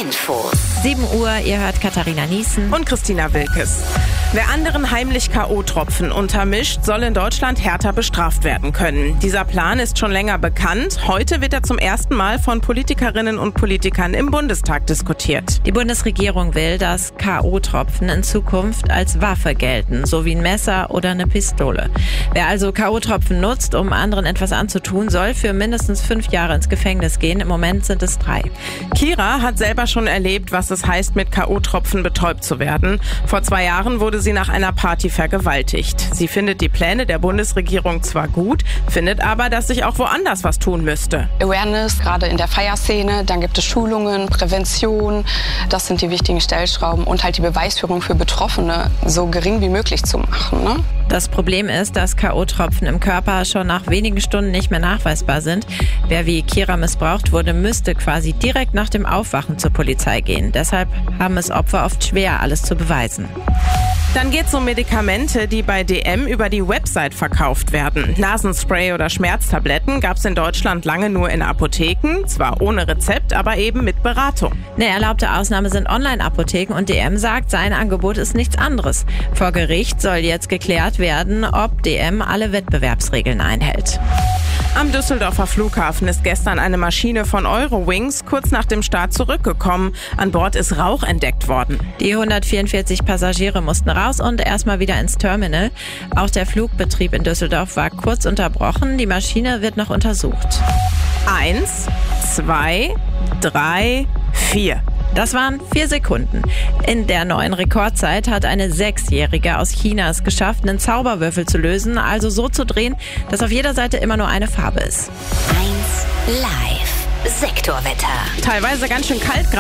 Info. 7 Uhr, ihr hört Katharina Niesen und Christina Wilkes. Wer anderen heimlich K.O.-Tropfen untermischt, soll in Deutschland härter bestraft werden können. Dieser Plan ist schon länger bekannt. Heute wird er zum ersten Mal von Politikerinnen und Politikern im Bundestag diskutiert. Die Bundesregierung will, dass K.O.-Tropfen in Zukunft als Waffe gelten, so wie ein Messer oder eine Pistole. Wer also K.O.-Tropfen nutzt, um anderen etwas anzutun, soll für mindestens 5 Jahre ins Gefängnis gehen. Im Moment sind es 3. Kira hat selber schon erlebt, was es heißt, mit K.O.-Tropfen betäubt zu werden. Vor 2 Jahren wurde sie nach einer Party vergewaltigt. Sie findet die Pläne der Bundesregierung zwar gut, findet aber, dass sich auch woanders was tun müsste. Awareness, gerade in der Feierszene, dann gibt es Schulungen, Prävention, das sind die wichtigen Stellschrauben und halt die Beweisführung für Betroffene so gering wie möglich zu machen, ne? Das Problem ist, dass K.O.-Tropfen im Körper schon nach wenigen Stunden nicht mehr nachweisbar sind. Wer wie Kira missbraucht wurde, müsste quasi direkt nach dem Aufwachen zur Polizei gehen. Deshalb haben es Opfer oft schwer, alles zu beweisen. Dann geht's um Medikamente, die bei DM über die Website verkauft werden. Nasenspray oder Schmerztabletten gab's in Deutschland lange nur in Apotheken, zwar ohne Rezept, aber eben mit Beratung. Eine erlaubte Ausnahme sind Online-Apotheken und DM sagt, sein Angebot ist nichts anderes. Vor Gericht soll jetzt geklärt werden, ob DM alle Wettbewerbsregeln einhält. Am Düsseldorfer Flughafen ist gestern eine Maschine von Eurowings kurz nach dem Start zurückgekommen. An Bord ist Rauch entdeckt worden. Die 144 Passagiere mussten raus und erstmal wieder ins Terminal. Auch der Flugbetrieb in Düsseldorf war kurz unterbrochen. Die Maschine wird noch untersucht. 1, 2, 3, 4. Das waren 4 Sekunden. In der neuen Rekordzeit hat eine 6-Jährige aus China es geschafft, einen Zauberwürfel zu lösen, also so zu drehen, dass auf jeder Seite immer nur eine Farbe ist. 1 Live. Sektorwetter. Teilweise ganz schön kalt.